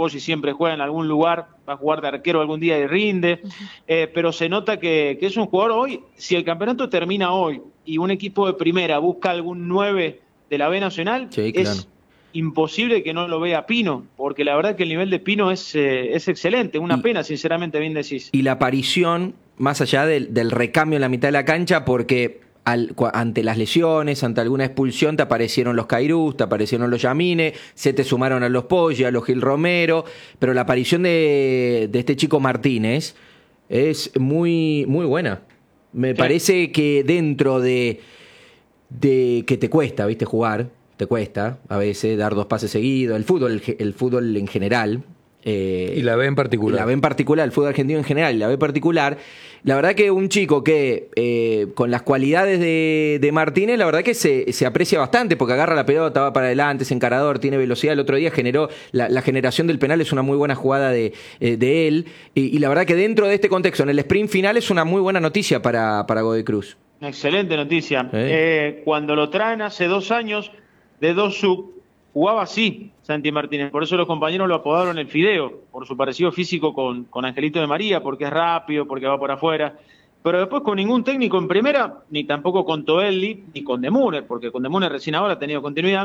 Poggi siempre juega en algún lugar, va a jugar de arquero algún día y rinde, pero se nota que es un jugador hoy, si el campeonato termina hoy y un equipo de primera busca algún 9 de la B Nacional, sí, claro, es imposible que no lo vea Pino, porque la verdad que el nivel de Pino es excelente, una pena, sinceramente, bien decís. Y la aparición, más allá del recambio en la mitad de la cancha, porque ante las lesiones, ante alguna expulsión, te aparecieron los Cairús, te aparecieron los Yamine, se te sumaron a los Poggi, a los Gil Romero, pero la aparición de este chico Martínez es muy, muy buena. Me parece que dentro de que te cuesta, ¿viste? Jugar, te cuesta a veces dar 2 pases seguidos, el fútbol en general. Y la B en particular. La B en particular, el fútbol argentino en general, y la B en particular. La verdad que un chico que con las cualidades de Martínez, la verdad que se aprecia bastante, porque agarra la pelota, va para adelante, es encarador, tiene velocidad. El otro día generó la generación del penal, es una muy buena jugada de él. Y la verdad que dentro de este contexto, en el sprint final, es una muy buena noticia para Godoy Cruz. Una excelente noticia. Cuando lo traen hace 2 años de 2 sub, jugaba así Santi Martínez, por eso los compañeros lo apodaron el Fideo, por su parecido físico con Angelito de María, porque es rápido, porque va por afuera, pero después con ningún técnico en primera, ni tampoco con Toelli, ni con Demuner, porque con Demuner recién ahora ha tenido continuidad,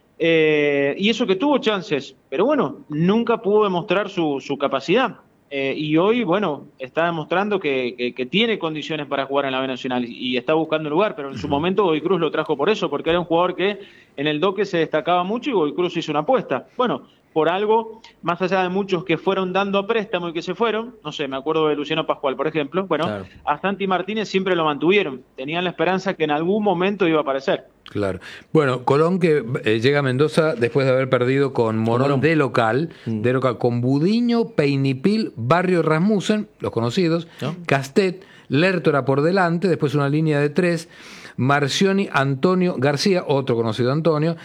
y eso que tuvo chances, pero bueno, nunca pudo demostrar su capacidad. Y hoy, bueno, está demostrando que tiene condiciones para jugar en la B Nacional y está buscando un lugar, pero en su momento Godoy Cruz lo trajo por eso, porque era un jugador que en el Doque se destacaba mucho y Godoy Cruz hizo una apuesta. Bueno, por algo, más allá de muchos que fueron dando a préstamo y que se fueron, no sé, me acuerdo de Luciano Pascual, por ejemplo, bueno, claro, a Santi Martínez siempre lo mantuvieron, tenían la esperanza que en algún momento iba a aparecer. Claro. Bueno, Colón que llega a Mendoza después de haber perdido con Morón de local, con Budiño, Peinipil, Barrio Rasmussen, los conocidos, ¿no? Castet, Lertora por delante, después una línea de 3, Marcioni, Antonio García, otro conocido Antonio,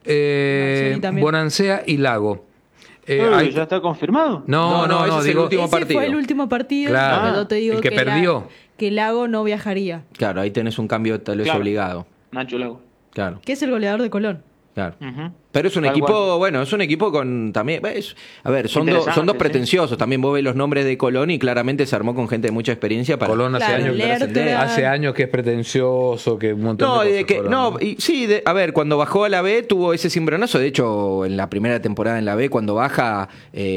Bonancea y Lago. ¿Ya está confirmado? No, ese es el último partido. Fue el último partido, claro, pero te digo el que perdió. Que Lago no viajaría. Claro, ahí tenés un cambio tal vez obligado. Nacho Lago. Claro. Que es el goleador de Colón. Claro. Pero es un equipo, bueno, es un equipo con también, a ver, son dos pretenciosos. También vos ves los nombres de Colón y claramente se armó con gente de mucha experiencia para Colón hace años que es pretencioso, que un montón de cosas. A ver, cuando bajó a la B tuvo ese cimbronazo. De hecho, en la primera temporada en la B, cuando baja,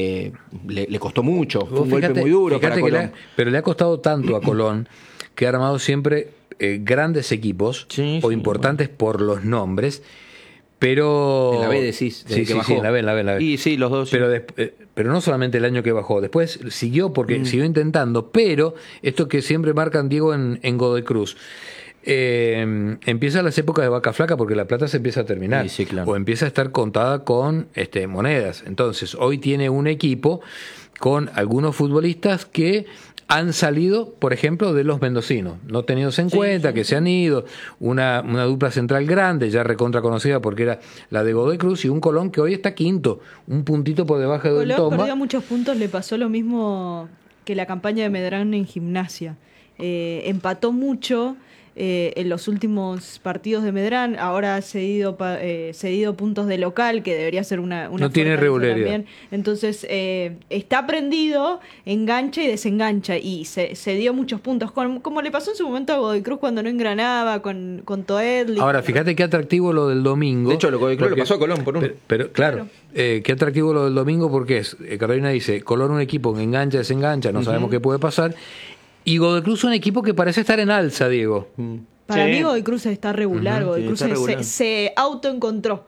le costó mucho. Fue un golpe muy duro para Colón. Pero le ha costado tanto a Colón que ha armado siempre grandes equipos importantes por los nombres. Pero en la B decís, que bajó. En la B. Y sí, los dos. Pero no solamente el año que bajó, después siguió porque siguió intentando, pero esto que siempre marcan Diego en Godoy Cruz. Empiezan las épocas de vaca flaca porque la plata se empieza a terminar, o empieza a estar contada con monedas. Entonces, hoy tiene un equipo con algunos futbolistas que han salido, por ejemplo, de los mendocinos, no tenidos en cuenta, que se han ido, una dupla central grande, ya recontra conocida porque era la de Godoy Cruz, y un Colón que hoy está quinto, un puntito por debajo del Tomba. Colón perdió muchos puntos, le pasó lo mismo que la campaña de Medrano en Gimnasia. Empató mucho en los últimos partidos de Medrán, ahora ha cedido puntos de local, que debería ser una no tiene regularidad también. Entonces está prendido, engancha y desengancha, y se dio muchos puntos, como le pasó en su momento a Godoy Cruz cuando no engranaba con Toedli. Ahora, fíjate qué atractivo lo del domingo. De hecho, Godoy Cruz lo pasó a Colón por uno. Pero claro. Qué atractivo lo del domingo, porque es, Carolina dice, Colón un equipo que engancha, desengancha, no sabemos qué puede pasar. Y Godoy Cruz es un equipo que parece estar en alza, Diego. Para mí Godoy Cruz está regular, Godoy Cruz se autoencontró.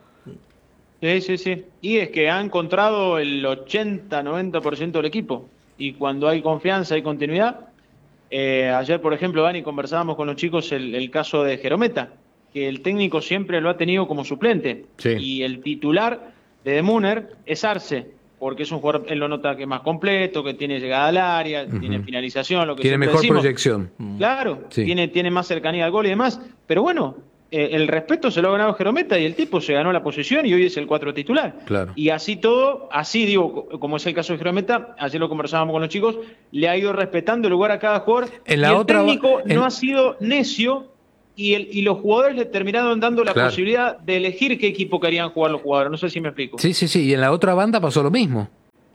Sí. Y es que ha encontrado el 80-90% del equipo. Y cuando hay confianza y continuidad, ayer, por ejemplo, Dani, conversábamos con los chicos el caso de Jerometa, que el técnico siempre lo ha tenido como suplente. Y el titular de Demuner es Arce, porque es un jugador, él lo nota que es más completo, que tiene llegada al área, tiene finalización, lo que tiene mejor proyección. Claro, tiene más cercanía al gol y demás. Pero bueno, el respeto se lo ha ganado Jerometa y el tipo se ganó la posición y hoy es el 4 titular. Claro. Y así todo, así digo, como es el caso de Jerometa, ayer lo conversábamos con los chicos, le ha ido respetando el lugar a cada jugador. Y el técnico no ha sido necio. Y los jugadores le terminaron dando la posibilidad de elegir qué equipo querían jugar los jugadores. No sé si me explico. Sí. Y en la otra banda pasó lo mismo.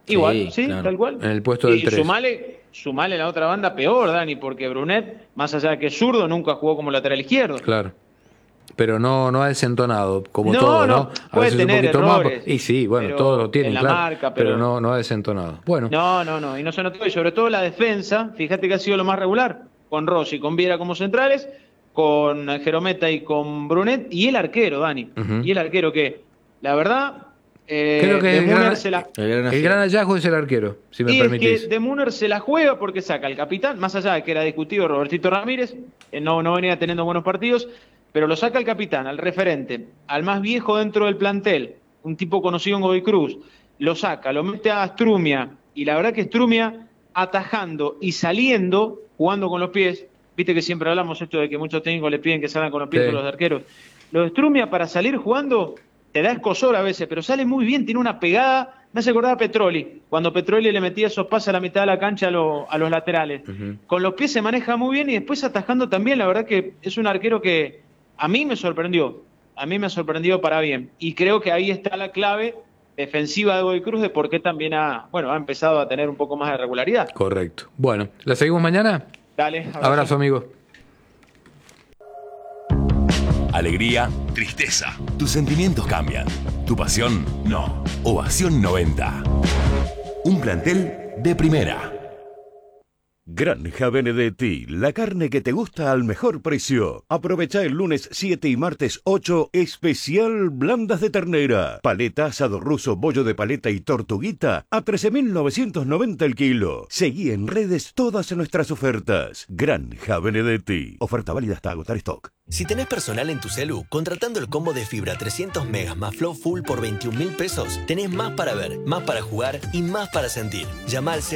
Igual, sí, claro. Tal cual. En el puesto del 3. Sumale la otra banda peor, Dani, porque Brunet, más allá de que es zurdo, nunca jugó como lateral izquierdo. Claro. Pero no ha desentonado, como todo, ¿no? A puede tener un poquito errores, más. Y sí, bueno, todos lo tienen, claro. Marca, pero no ha desentonado. Bueno. No. Y no se notó. Y sobre todo la defensa, fíjate que ha sido lo más regular. Con Rossi, con Viera como centrales, con Jerometa y con Brunet. Y el arquero, Dani. Y el arquero que, la verdad... Creo que el gran hallazgo es el arquero, si me permitís. Es que De Munner se la juega porque saca al capitán, más allá de que era discutido Robertito Ramírez, no venía teniendo buenos partidos, pero lo saca al capitán, al referente, al más viejo dentro del plantel, un tipo conocido en Godoy Cruz, lo saca, lo mete a Strumia, y la verdad que Strumia atajando y saliendo, jugando con los pies, viste que siempre hablamos esto de que muchos técnicos le piden que salgan con los pies, sí, con los arqueros, lo de Strumia para salir jugando... Te da escozor a veces, pero sale muy bien, tiene una pegada, me hace acordar a Petroli, cuando Petroli le metía esos pases a la mitad de la cancha a los laterales. Con los pies se maneja muy bien y después atajando también, la verdad que es un arquero que a mí me sorprendió para bien. Y creo que ahí está la clave defensiva de Godoy Cruz de por qué también ha empezado a tener un poco más de regularidad. Correcto. Bueno, ¿la seguimos mañana? Dale. Abrazo, amigo. Alegría, tristeza. Tus sentimientos cambian. Tu pasión, no. Ovación 90. Un plantel de primera. Granja Benedetti, la carne que te gusta al mejor precio. Aprovecha el lunes 7 y martes 8, especial blandas de ternera. Paleta, asado ruso, bollo de paleta y tortuguita a 13.990 el kilo. Seguí en redes todas nuestras ofertas. Granja Benedetti. Oferta válida hasta agotar stock. Si tenés personal en tu celu, contratando el combo de fibra 300 megas más Flow Full por 21.000 pesos, tenés más para ver, más para jugar y más para sentir. Llama al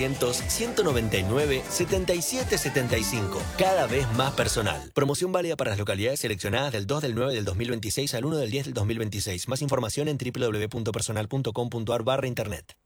0800-199-7775. Cada vez más personal. Promoción válida para las localidades seleccionadas del 2 del 9 del 2026 al 1 del 10 del 2026. Más información en www.personal.com.ar/internet.